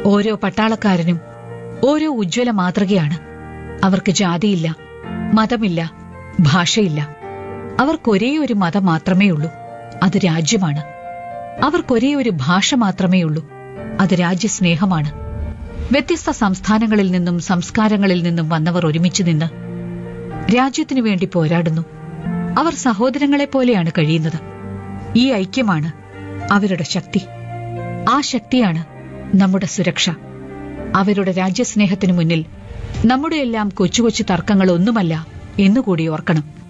ഓരോ പട്ടാളക്കാരനും ഓരോ ഉജ്ജ്വല മാതൃകയാണ്. അവർക്ക് ജാതിയില്ല, മതമില്ല, ഭാഷയില്ല. അവർക്കൊരേ ഒരു മതം മാത്രമേയുള്ളൂ, അത് രാജ്യമാണ്. അവർക്കൊരേ ഒരു ഭാഷ മാത്രമേയുള്ളൂ, അത് രാജ്യസ്നേഹമാണ്. വ്യത്യസ്ത സംസ്ഥാനങ്ങളിൽ നിന്നും സംസ്കാരങ്ങളിൽ നിന്നും വന്നവർ ഒരുമിച്ച് നിന്ന് രാജ്യത്തിനു വേണ്ടി പോരാടുന്നു. അവർ സഹോദരങ്ങളെപ്പോലെയാണ് കഴിയുന്നത്. ഈ ഐക്യമാണ് അവരുടെ ശക്തി. ആ ശക്തിയാണ് നമ്മുടെ സുരക്ഷ. അവരുടെ രാജ്യസ്നേഹത്തിനു മുന്നിൽ നമ്മുടെയെല്ലാം കൊച്ചു കൊച്ചു തർക്കങ്ങൾ ഒന്നുമല്ല എന്നുകൂടി ഓർക്കണം.